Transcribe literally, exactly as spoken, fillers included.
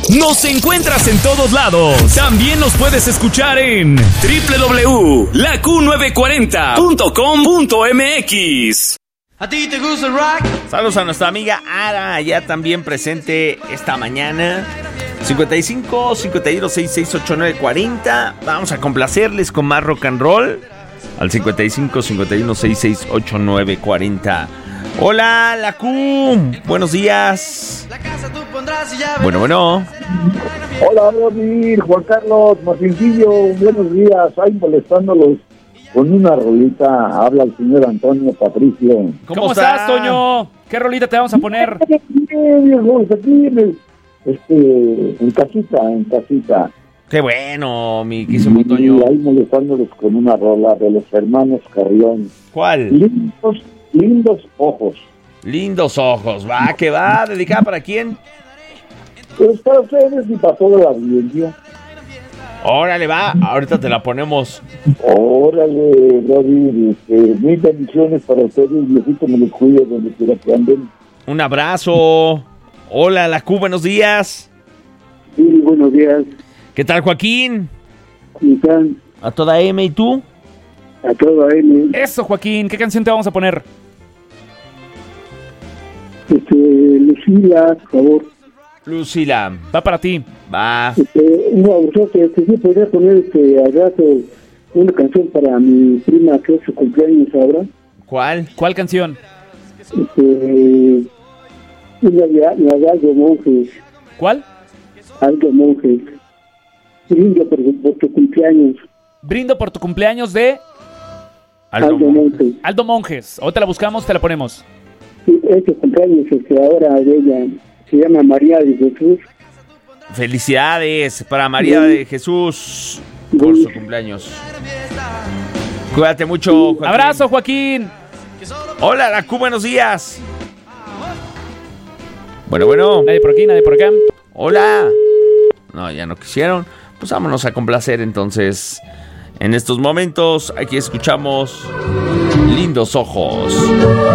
Nos encuentras en todos lados. También nos puedes escuchar en doble u doble u doble u punto la Q nueve cuarenta punto com punto m x. ¿A ti te gusta el rock? Saludos a nuestra amiga Ara, ya también presente esta mañana. cincuenta y cinco, cincuenta y uno, sesenta y seis, ochenta y nueve, cuarenta. Vamos a complacerles con más rock and roll. Al cincuenta y cinco, cincuenta y uno, sesenta y seis, ochenta y nueve, cuarenta. Hola, la Q. Buenos días. Bueno, bueno. Hola, David, Juan Carlos, Martincillo, buenos días. Ahí molestándolos con una rolita. Habla el señor Antonio Patricio. ¿Cómo, ¿Cómo estás, está? Toño? ¿Qué rolita te vamos a poner? Bien, viejo, aquí en, este, en casita, en casita. Qué bueno, mi quísimo Y Toño. ahí molestándolos con una rola de los hermanos Carrión. ¿Cuál? Lindos, lindos ojos. Lindos ojos. Va, que va. ¿Dedicada para quién? Pues para ustedes y para toda la audiencia. Órale, va. Ahorita te la ponemos. Órale, David, este, mil bendiciones para ustedes. Diosito me los cuide donde quiera que anden. Un abrazo. Hola, la Q. Buenos días. Sí, buenos días. ¿Qué tal, Joaquín? ¿Cómo están? A toda M. ¿Y tú? A toda M. Eso, Joaquín. ¿Qué canción te vamos a poner? Este, Lucila, por favor. Lucila. Va para ti. Va. Este, no, vosotros, este, sí podría poner este, al rato una canción para mi prima que es su cumpleaños ahora. ¿Cuál? ¿Cuál canción? Este, la de, la de Aldo Monjes. ¿Cuál? Aldo Monjes. Lindo por, por tu cumpleaños. Brindo por tu cumpleaños de Aldo Aldo Monjes. Monjes. Aldo Monjes. O te la buscamos, te la ponemos. Sí, este cumpleaños este, ahora de ella se llama María de Jesús. Felicidades para María de Jesús por su cumpleaños. Cuídate mucho, Joaquín. Abrazo, Joaquín. Hola, la Q. Buenos días. Bueno, bueno. Nadie por aquí, nadie por acá. Hola. No, ya no quisieron. Pues vámonos a complacer entonces. En estos momentos, aquí escuchamos Lindos Ojos.